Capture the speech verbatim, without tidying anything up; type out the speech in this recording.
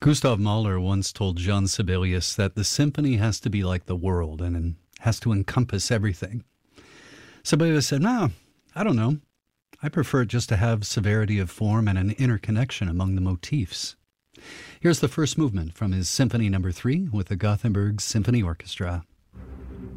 Gustav Mahler once told Jean Sibelius that the symphony has to be like the world and has to encompass everything. Sibelius said, no, I don't know. I prefer it just to have severity of form and an interconnection among the motifs. Here's the first movement from his Symphony Number Three with the Gothenburg Symphony Orchestra.